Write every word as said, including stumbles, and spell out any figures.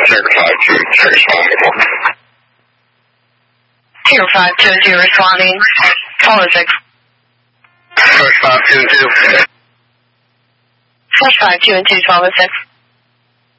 zero five two two responding. zero five two two responding. Follow six. Push five two two. Push five two and two twelve six.